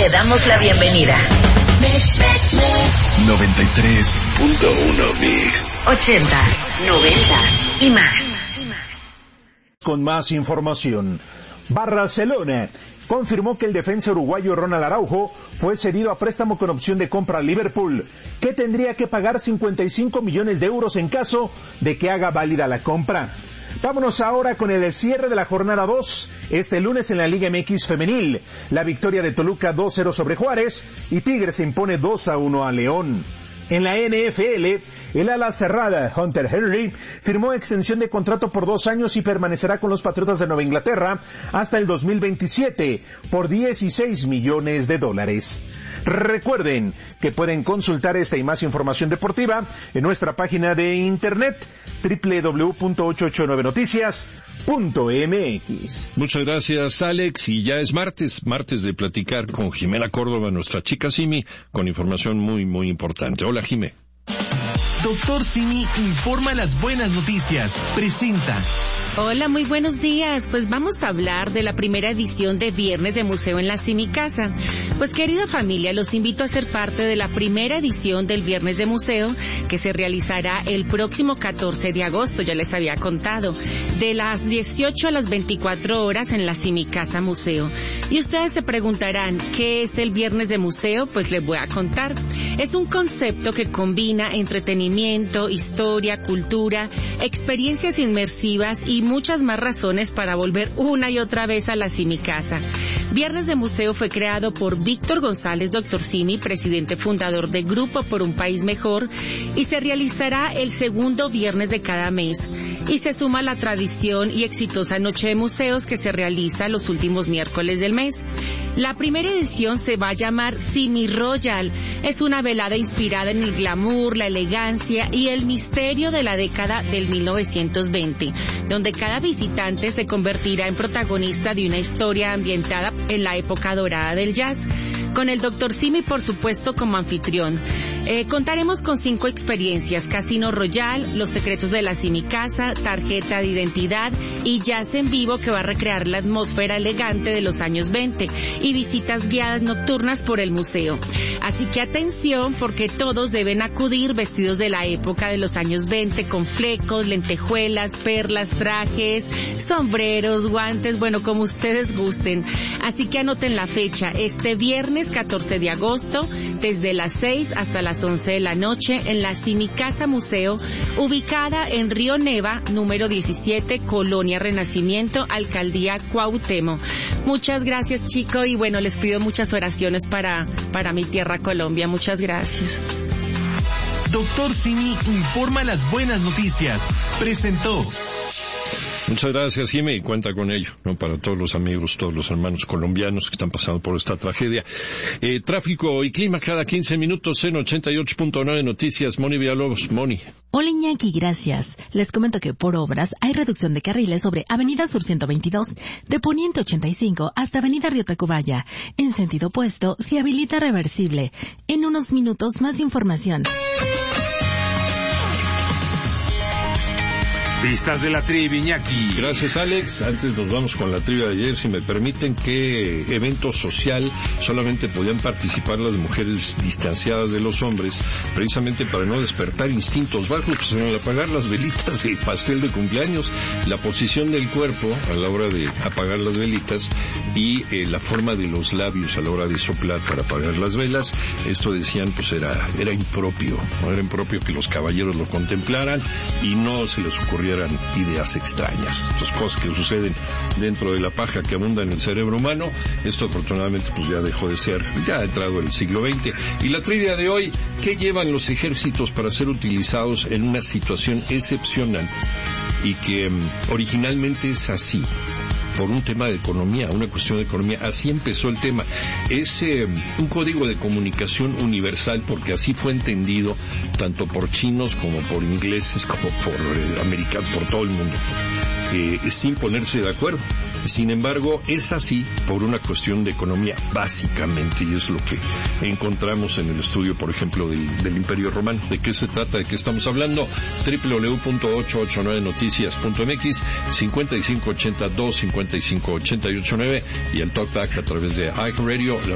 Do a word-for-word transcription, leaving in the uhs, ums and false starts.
Te damos la bienvenida. noventa y tres punto uno Mix. Ochentas, noventas y más. Con más información. Barcelona confirmó que el defensa uruguayo Ronald Araujo fue cedido a préstamo con opción de compra a Liverpool, que tendría que pagar cincuenta y cinco millones de euros en caso de que haga válida la compra. Vámonos ahora con el cierre de la jornada dos, este lunes en la Liga M X Femenil. La victoria de Toluca dos cero sobre Juárez y Tigres se impone dos a uno a León. En la N F L, el ala cerrada Hunter Henry firmó extensión de contrato por dos años y permanecerá con los Patriotas de Nueva Inglaterra hasta el dos mil veintisiete por dieciséis millones de dólares. Recuerden que pueden consultar esta y más información deportiva en nuestra página de internet doble u doble u doble u punto ochocientos ochenta y nueve noticias punto m x. Muchas gracias, Alex, y ya es martes, martes de platicar con Jimena Córdoba, nuestra chica Simi, con información muy, muy importante. Hola, Jimé. Doctor Simi informa las buenas noticias. Presenta. Hola, muy buenos días. Pues vamos a hablar de la primera edición de Viernes de Museo en la Simi Casa. Pues querida familia, los invito a ser parte de la primera edición del Viernes de Museo, que se realizará el próximo catorce de agosto, ya les había contado, de las dieciocho a las veinticuatro horas en la Simi Casa Museo. Y ustedes se preguntarán, ¿qué es el Viernes de Museo? Pues les voy a contar. Es un concepto que combina entretenimiento, historia, cultura, experiencias inmersivas y muchas más razones para volver una y otra vez a la Simi Casa. Viernes de Museo fue creado por Víctor González, doctor Simi, presidente fundador de Grupo por un País Mejor, y se realizará el segundo viernes de cada mes. Y se suma la tradición y exitosa Noche de Museos que se realiza los últimos miércoles del mes. La primera edición se va a llamar Simi Royal. Es una velada inspirada en el glamour, la elegancia y el misterio de la década del mil novecientos veinte, donde cada visitante se convertirá en protagonista de una historia ambientada en la época dorada del jazz, con el doctor Simi, por supuesto, como anfitrión. Eh, contaremos con cinco experiencias: Casino Royal, Los Secretos de la Simi Casa, Tarjeta de Identidad y Jazz en Vivo, que va a recrear la atmósfera elegante de los años veinte, y visitas guiadas nocturnas por el museo. Así que atención, porque todos deben acudir vestidos de la época de los años veinte, con flecos, lentejuelas, perlas, trajes, sombreros, guantes, bueno, como ustedes gusten. Así que anoten la fecha, este viernes catorce de agosto, desde las seis hasta las once de la noche, en la Simi Casa Museo, ubicada en Río Neva, número diecisiete, Colonia Renacimiento, Alcaldía Cuauhtémoc. Muchas gracias, chico, y bueno, les pido muchas oraciones para, para mi tierra Colombia. Muchas gracias. Doctor Simi informa las buenas noticias. Presentó. Muchas gracias, Jimé, y cuenta con ello, ¿no? Para todos los amigos, todos los hermanos colombianos que están pasando por esta tragedia. Eh, tráfico y clima cada quince minutos en ochenta y ocho punto nueve Noticias. Moni Villalobos. Moni. Hola, Iñaki, gracias. Les comento que por obras hay reducción de carriles sobre Avenida Sur ciento veintidós, de Poniente ochenta y cinco hasta Avenida Río Tacubaya. En sentido opuesto, se habilita reversible. En unos minutos, más información. Pistas de la trivia, Iñaki. Gracias, Alex. Antes nos vamos con la trivia de ayer. Si me permiten, ¿qué evento social solamente podían participar las mujeres distanciadas de los hombres, precisamente para no despertar instintos bajos? Pues al apagar las velitas del pastel de cumpleaños, la posición del cuerpo a la hora de apagar las velitas y eh, la forma de los labios a la hora de soplar para apagar las velas. Esto, decían, pues era era impropio, ¿no? Era impropio que los caballeros lo contemplaran y no se les ocurriera ideas extrañas. Estas cosas que suceden dentro de la paja que abunda en el cerebro humano. Esto afortunadamente pues ya dejó de ser, ya ha entrado el siglo veinte. Y la trivia de hoy: ¿qué llevan los ejércitos para ser utilizados en una situación excepcional y que um, originalmente es así? Por un tema de economía, una cuestión de economía. Así empezó el tema. Es eh, un código de comunicación universal, porque así fue entendido tanto por chinos como por ingleses como por eh, americanos, por todo el mundo, eh, sin ponerse de acuerdo. Sin embargo, es así por una cuestión de economía, básicamente, y es lo que encontramos en el estudio, por ejemplo, del, del Imperio Romano. ¿De qué se trata? ¿De qué estamos hablando? doble u doble u doble u punto ochocientos ochenta y nueve noticias punto m x, cincuenta y cinco ochenta, dos cincuenta y cinco ochenta y ocho nueve, y el talkback a través de iHeartRadio.